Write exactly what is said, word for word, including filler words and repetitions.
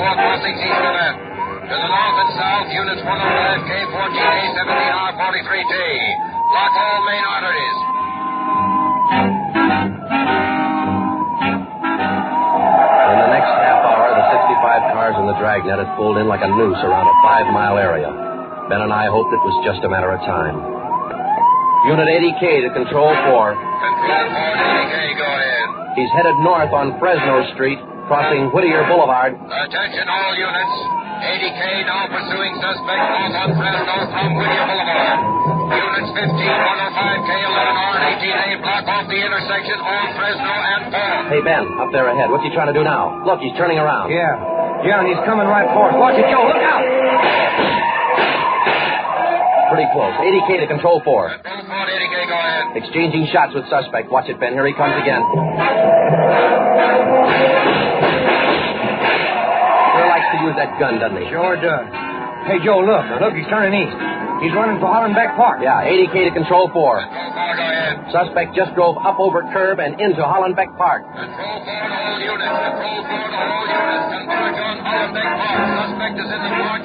four crossings east of that. To the north and south, units one oh five K, fourteen A, seventeen R, forty-three T. Block all main arteries. In the next half hour, the sixty-five cars in the dragnet had pulled in like a noose around a five-mile area. Ben and I hoped it was just a matter of time. Unit eighty K to Control four. Control four, eighty K, go ahead. He's headed north on Fresno Street, crossing Whittier Boulevard. Attention all units. eighty K now pursuing suspect north on Fresno from Whittier Boulevard. Units fifteen, one oh five K, eleven R, and eighteen A block off the intersection on Fresno and four. Hey, Ben, up there ahead. What's he trying to do now? Look, he's turning around. Yeah. Yeah, and he's coming right for us. Watch it, Joe. Look out! Pretty close. eighty K to Control four. Control four, eighty K, go ahead. Exchanging shots with suspect. Watch it, Ben. Here he comes again. Sure likes to use that gun, doesn't he? Sure does. Hey, Joe, look. Now, look, he's turning east. He's running for Hollenbeck Park. Yeah, eighty K to Control four. Control four, go ahead. Suspect just drove up over curb and into Hollenbeck Park. Control four to all units. Control four to all units. Converge on Hollenbeck Park. Suspect is in the park.